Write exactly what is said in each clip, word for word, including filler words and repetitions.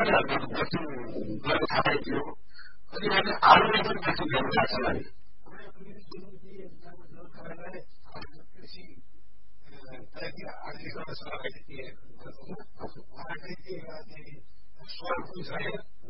गठन गरेर थाहा पाइदियो अनि उहाँले आलुलाई पनि गठन गर्नु लाग्छ भने कृषि आर्थिक सहभागी स्वरूप छ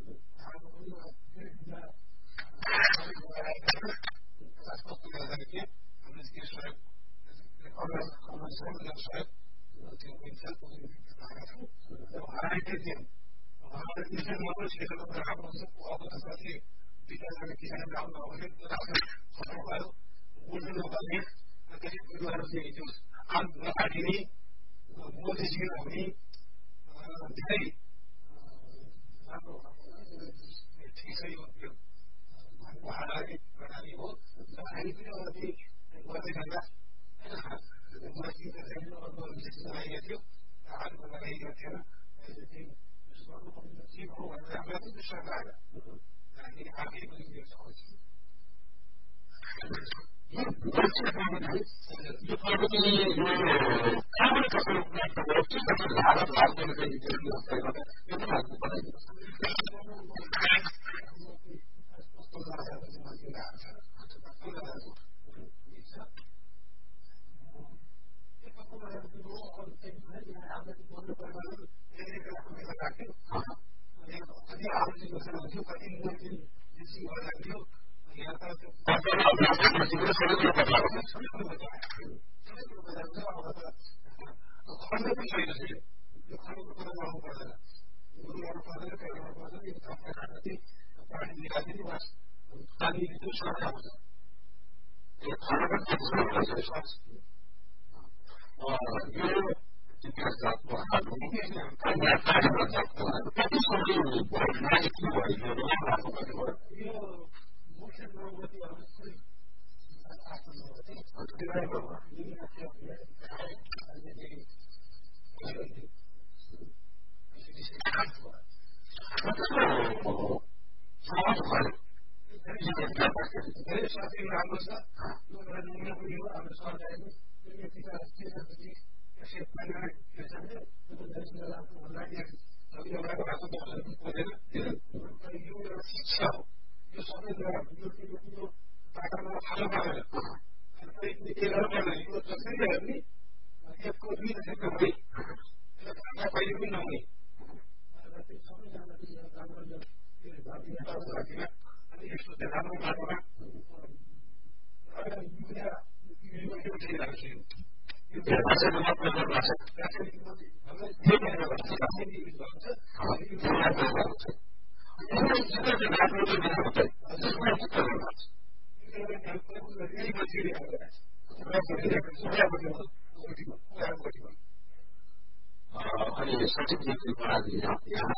अनि सठिक देखि पढाइदिने यहाँ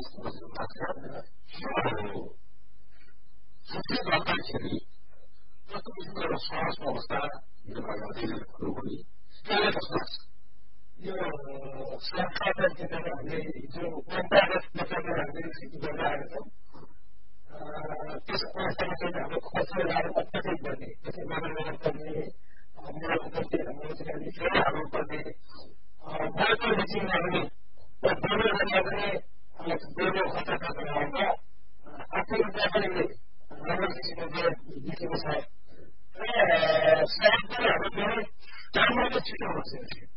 सठिक गर्दाखेरि कस्तो किसिमको स्वास्थ्य अवस्था निर्भर पनि त्यसले कस्तो लाग्छ यो सरकारले हामीले जो परम्परागत मेथडले हामीले खेती गर्दै आएको छौँ त्यस अवस्थामा चाहिँ हाम्रो खर्च लगाएर अत्याधिक गर्ने त्यसै मानव गर्नुपर्ने मल उपजहरू मलले फेरि हाल्नुपर्ने बाटो लिचिङमा पनि गोबर भन्दा पनि गोबर खर्च गर्दा आर्थिक रूपमा पनि राम्रो किसिमको देखेको छ र सरकारले हाम्रो राम्रो छिटो हुन्छ